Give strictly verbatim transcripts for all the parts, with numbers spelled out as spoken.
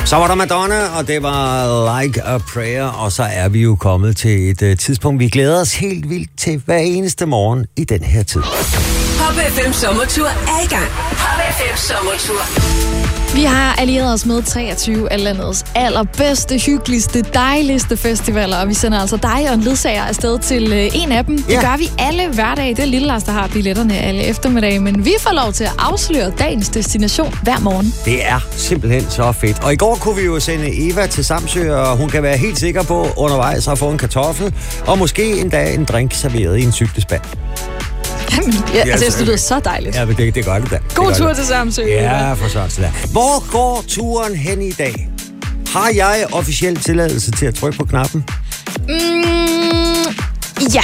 Så var der Madonna, og det var Like a Prayer, og så er vi jo kommet til et uh, tidspunkt, vi glæder os helt vildt til hver eneste morgen i den her tid. Pop F M Sommertur er i gang. Pop F M Sommertur. Vi har allieret os med treogtyve af landets allerbedste, hyggeligste, dejligste festivaler, og vi sender altså dig og en ledsager afsted til øh, en af dem. Ja. Det gør vi alle hverdage. Det er Lille Lars, der har billetterne alle eftermiddag, men vi får lov til at afsløre dagens destination hver morgen. Det er simpelthen så fedt. Og i går kunne vi jo sende Eva til Samsø, og hun kan være helt sikker på undervejs at få en kartoffel, og måske endda en drink serveret i en cyklespand. Jamen, ja, altså, jeg synes, det lyder så dejligt. Ja, men det, det gør det da. Det God tur det. til Samsø. Ja, for sådan så der. Hvor går turen hen i dag? Har jeg officiel tilladelse til at trykke på knappen? Mm, ja.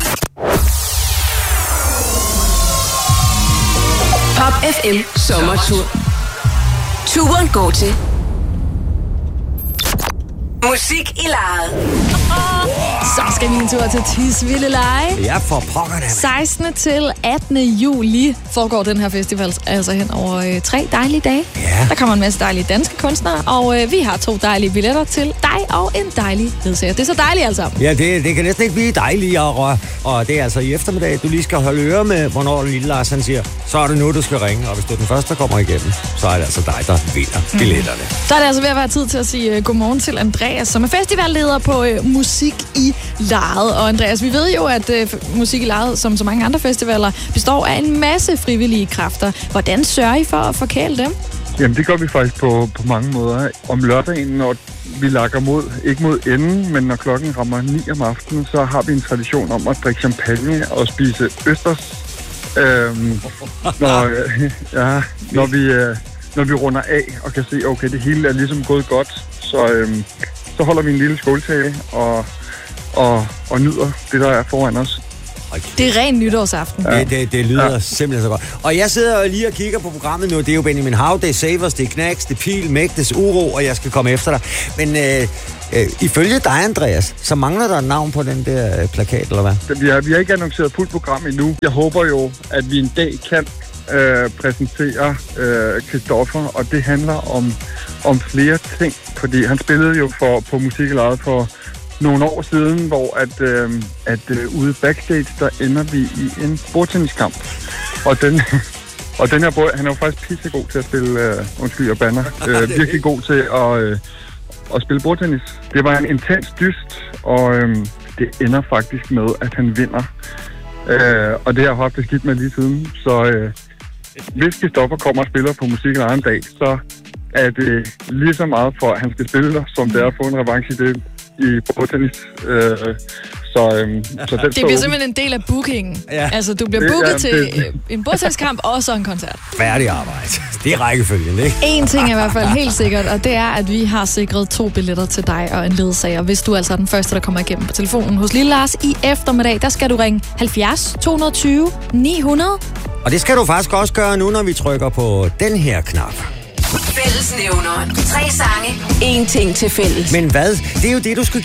Pop F M Sommertur. Turen går til Musik i Lejet. Så skal vi en tur til Tisvilde Lege. Ja, for pokker det. sekstende til attende juli foregår den her festival altså hen over øh, tre dejlige dage. Ja. Der kommer en masse dejlige danske kunstnere, og øh, vi har to dejlige billetter til dig og en dejlig ledsager. Det er så dejligt altså. Ja, det, det kan næsten ikke blive dejligere, og det er altså i eftermiddag, du lige skal holde øre med, hvornår Lille Lars han siger, så er det nu, du skal ringe, og hvis du er den første, der kommer igennem, så er det altså dig, der vinder mm. billetterne. Så er det altså ved at være tid til at sige uh, godmorgen til Andreas, som er festivalleder på uh, Musik i Lejet. Og Andreas, vi ved jo, at uh, Musik i Lejet, som så mange andre festivaler, består af en masse frivillige kræfter. Hvordan sørger I for at forkæle dem? Jamen, det gør vi faktisk på, på mange måder. Om lørdagen, når vi lakker mod, ikke mod enden, men når klokken rammer ni om aftenen, så har vi en tradition om at drikke champagne og spise østers. Øhm, når, ja, når, vi, øh, når vi runder af og kan se, okay, det hele er ligesom gået godt, så, øhm, så holder vi en lille skåltale og, og, og nyder det, der er foran os. Det er ren nytårsaften. Ja. Det, det, det lyder ja. simpelthen så godt. Og jeg sidder jo lige og kigger på programmet nu. Det er jo Benjamin Hav, det er Savers, det er Knacks, det er Pil, Mægtes, Uro, og jeg skal komme efter dig. Men øh, øh, ifølge dig, Andreas, så mangler der et navn på den der øh, plakat, eller hvad? Vi har, vi har ikke annonceret fuldt program endnu. Jeg håber jo, at vi en dag kan øh, præsentere øh, Christoffer, og det handler om, om flere ting. Fordi han spillede jo for, på Musik i Lejet for nogle år siden, hvor at, øh, at øh, ude backstage, der ender vi i en bordtenniskamp. Og den, og den her bord, han er jo faktisk pissegod til at spille, øh, undskyld, jeg bander, øh, virkelig god til at, øh, at spille bordtennis. Det var en intens dyst, og øh, det ender faktisk med, at han vinder. Øh, og det har jeg haft det skidt med lige siden. Så øh, hvis Christoffer kommer og spiller på Musik i Lejet en dag, så er det lige så meget for, at han skal spille der, som det er at få en revanche i det i bordtennis. Øh, så, øhm, så det bliver simpelthen en del af bookingen. Ja. Altså, du bliver booket det, ja, det, til en bordtenniskamp og så en koncert. Færdig arbejde. Det er rækkefølgen, ikke? En ting er i hvert fald helt sikkert, og det er, at vi har sikret to billetter til dig og en ledsager. Hvis du altså er den første, der kommer igennem på telefonen hos Lille Lars i eftermiddag, der skal du ringe halvfjerds to tyve ni hundrede. Og det skal du faktisk også gøre nu, når vi trykker på den her knap. Fællesnævneren. Tre sange. En ting til fælles. Men hvad? Det er jo det, du skal